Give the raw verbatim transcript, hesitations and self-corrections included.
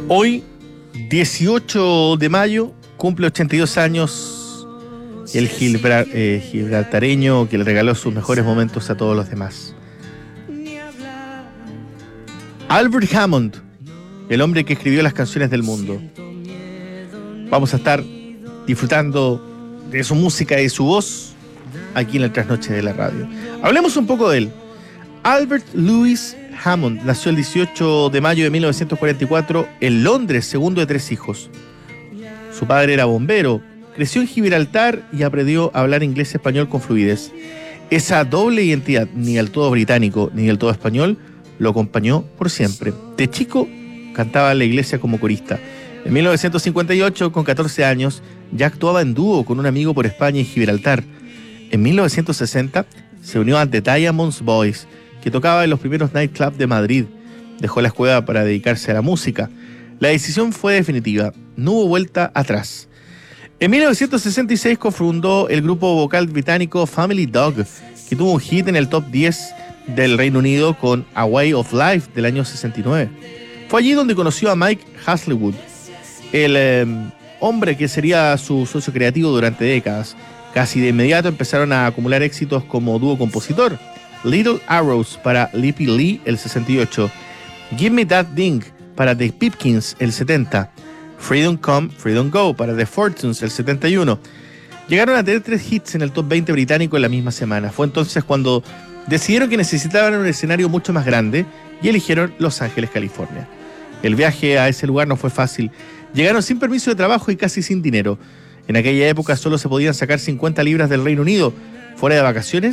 Hoy, dieciocho de mayo, cumple ochenta y dos años el Gilbra- eh, gibraltareño que le regaló sus mejores momentos a todos los demás. Albert Hammond, el hombre que escribió las canciones del mundo. Vamos a estar disfrutando de su música y su voz aquí en el Trasnoche de la Radio. Hablemos un poco de él. Albert Louis Hammond nació el dieciocho de mayo de mil novecientos cuarenta y cuatro en Londres, segundo de tres hijos. Su padre era bombero, creció en Gibraltar y aprendió a hablar inglés y español con fluidez. Esa doble identidad, ni del todo británico ni del todo español, lo acompañó por siempre. De chico, cantaba en la iglesia como corista. En mil novecientos cincuenta y ocho, con catorce años, ya actuaba en dúo con un amigo por España y Gibraltar. En mil novecientos sesenta, se unió a The Diamonds Boys, que tocaba en los primeros nightclubs de Madrid. Dejó la escuela para dedicarse a la música. La decisión fue definitiva, no hubo vuelta atrás. En mil novecientos sesenta y seis cofundó el grupo vocal británico Family Dog, que tuvo un hit en el top diez del Reino Unido con A Way of Life del año sesenta y nueve. Fue allí donde conoció a Mike Hazlewood, el eh, hombre que sería su socio creativo durante décadas. Casi de inmediato empezaron a acumular éxitos como dúo compositor. Little Arrows para Lippy Lee, el sesenta y ocho. Give Me That Ding para The Pipkins, el setenta. Freedom Come, Freedom Go para The Fortunes, el setenta y uno. Llegaron a tener tres hits en el top veinte británico en la misma semana. Fue entonces cuando decidieron que necesitaban un escenario mucho más grande y eligieron Los Ángeles, California. El viaje a ese lugar no fue fácil. Llegaron sin permiso de trabajo y casi sin dinero. En aquella época solo se podían sacar cincuenta libras del Reino Unido. Fuera de vacaciones,